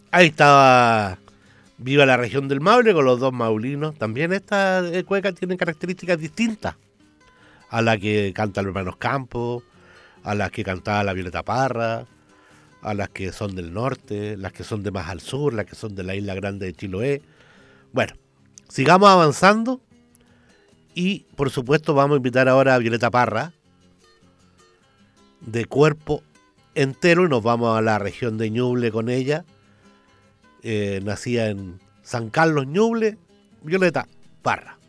Ahí estaba Viva la región del Maule con los dos maulinos. También esta cueca tiene características distintas a la que canta el Hermanos Campos, a las que cantaba la Violeta Parra, a las que son del norte, las que son de más al sur, las que son de la isla grande de Chiloé. Bueno, sigamos avanzando y por supuesto vamos a invitar ahora a Violeta Parra de cuerpo entero y nos vamos a la región de Ñuble con ella. Nacida en San Carlos Ñuble, Violeta Parra.